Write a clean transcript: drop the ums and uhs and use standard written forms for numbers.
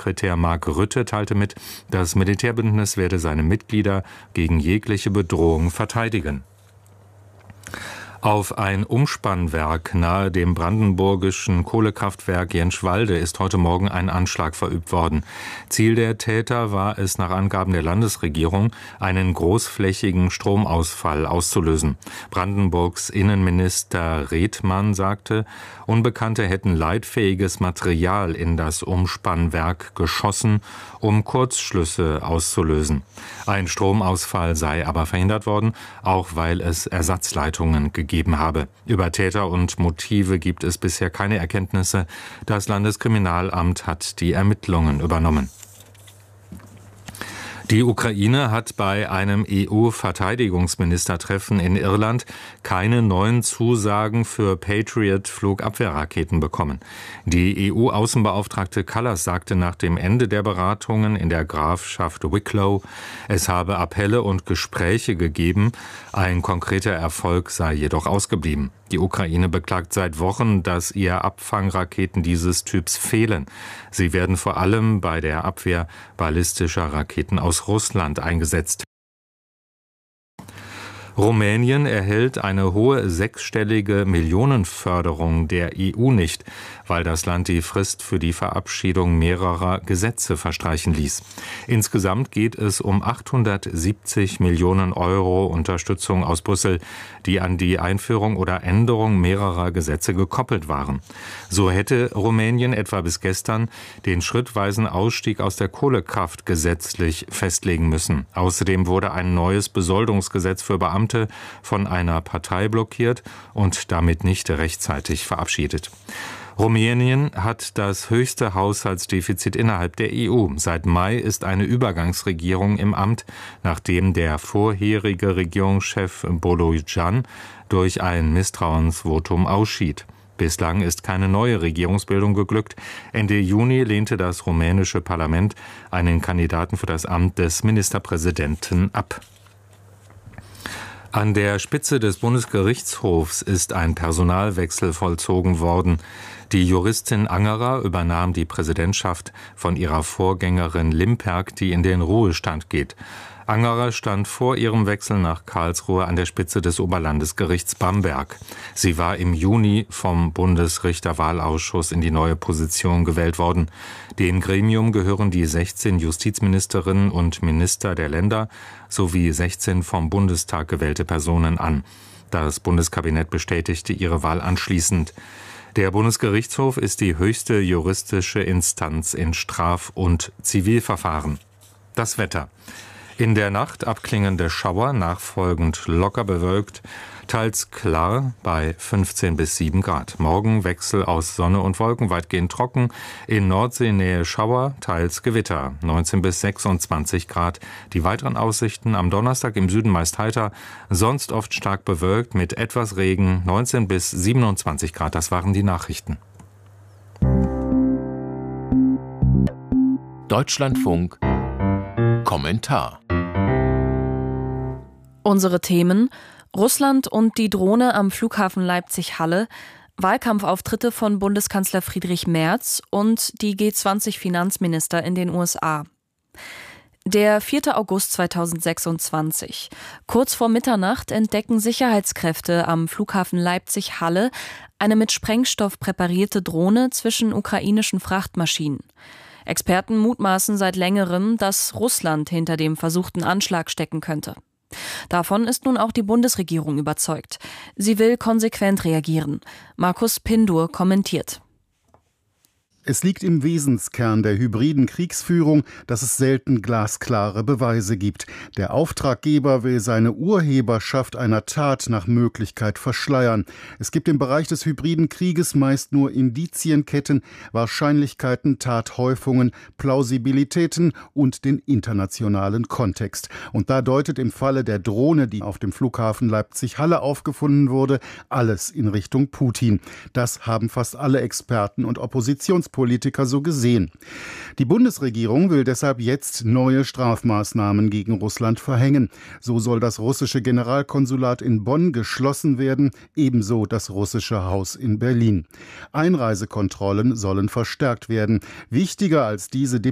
Staatssekretär Mark Rutte teilte mit, das Militärbündnis werde seine Mitglieder gegen jegliche Bedrohung verteidigen. Auf ein Umspannwerk nahe dem brandenburgischen Kohlekraftwerk Jenschwalde ist heute Morgen ein Anschlag verübt worden. Ziel der Täter war es, nach Angaben der Landesregierung, einen großflächigen Stromausfall auszulösen. Brandenburgs Innenminister Redmann sagte, Unbekannte hätten leitfähiges Material in das Umspannwerk geschossen, um Kurzschlüsse auszulösen. Ein Stromausfall sei aber verhindert worden, auch weil es Ersatzleitungen gegeben habe. Über Täter und Motive gibt es bisher keine Erkenntnisse. Das Landeskriminalamt hat die Ermittlungen übernommen. Die Ukraine hat bei einem EU-Verteidigungsministertreffen in Irland keine neuen Zusagen für Patriot-Flugabwehrraketen bekommen. Die EU-Außenbeauftragte Kallas sagte nach dem Ende der Beratungen in der Grafschaft Wicklow, es habe Appelle und Gespräche gegeben, ein konkreter Erfolg sei jedoch ausgeblieben. Die Ukraine beklagt seit Wochen, dass ihr Abfangraketen dieses Typs fehlen. Sie werden vor allem bei der Abwehr ballistischer Raketen aus Russland eingesetzt. Rumänien erhält eine hohe sechsstellige Millionenförderung der EU nicht, weil das Land die Frist für die Verabschiedung mehrerer Gesetze verstreichen ließ. Insgesamt geht es um 870 Millionen Euro Unterstützung aus Brüssel, die an die Einführung oder Änderung mehrerer Gesetze gekoppelt waren. So hätte Rumänien etwa bis gestern den schrittweisen Ausstieg aus der Kohlekraft gesetzlich festlegen müssen. Außerdem wurde ein neues Besoldungsgesetz für Beamte von einer Partei blockiert und damit nicht rechtzeitig verabschiedet. Rumänien hat das höchste Haushaltsdefizit innerhalb der EU. Seit Mai ist eine Übergangsregierung im Amt, nachdem der vorherige Regierungschef Bolojan durch ein Misstrauensvotum ausschied. Bislang ist keine neue Regierungsbildung geglückt. Ende Juni lehnte das rumänische Parlament einen Kandidaten für das Amt des Ministerpräsidenten ab. An der Spitze des Bundesgerichtshofs ist ein Personalwechsel vollzogen worden. Die Juristin Angerer übernahm die Präsidentschaft von ihrer Vorgängerin Limperk, die in den Ruhestand geht. Angerer stand vor ihrem Wechsel nach Karlsruhe an der Spitze des Oberlandesgerichts Bamberg. Sie war im Juni vom Bundesrichterwahlausschuss in die neue Position gewählt worden. Dem Gremium gehören die 16 Justizministerinnen und Minister der Länder sowie 16 vom Bundestag gewählte Personen an. Das Bundeskabinett bestätigte ihre Wahl anschließend. Der Bundesgerichtshof ist die höchste juristische Instanz in Straf- und Zivilverfahren. Das Wetter. In der Nacht abklingende Schauer, nachfolgend locker bewölkt, teils klar bei 15 bis 7 Grad. Morgen Wechsel aus Sonne und Wolken, weitgehend trocken. In Nordseenähe Schauer, teils Gewitter, 19 bis 26 Grad. Die weiteren Aussichten am Donnerstag im Süden meist heiter, sonst oft stark bewölkt mit etwas Regen, 19 bis 27 Grad. Das waren die Nachrichten. Deutschlandfunk Kommentar. Unsere Themen: Russland und die Drohne am Flughafen Leipzig-Halle, Wahlkampfauftritte von Bundeskanzler Friedrich Merz und die G20-Finanzminister in den USA. Der 4. August 2026. Kurz vor Mitternacht entdecken Sicherheitskräfte am Flughafen Leipzig-Halle eine mit Sprengstoff präparierte Drohne zwischen ukrainischen Frachtmaschinen. Experten mutmaßen seit längerem, dass Russland hinter dem versuchten Anschlag stecken könnte. Davon ist nun auch die Bundesregierung überzeugt. Sie will konsequent reagieren. Markus Pindur kommentiert. Es liegt im Wesenskern der hybriden Kriegsführung, dass es selten glasklare Beweise gibt. Der Auftraggeber will seine Urheberschaft einer Tat nach Möglichkeit verschleiern. Es gibt im Bereich des hybriden Krieges meist nur Indizienketten, Wahrscheinlichkeiten, Tathäufungen, Plausibilitäten und den internationalen Kontext. Und da deutet im Falle der Drohne, die auf dem Flughafen Leipzig-Halle aufgefunden wurde, alles in Richtung Putin. Das haben fast alle Experten und Oppositionspolitiker so gesehen. Die Bundesregierung will deshalb jetzt neue Strafmaßnahmen gegen Russland verhängen. So soll das russische Generalkonsulat in Bonn geschlossen werden, ebenso das russische Haus in Berlin. Einreisekontrollen sollen verstärkt werden. Wichtiger als diese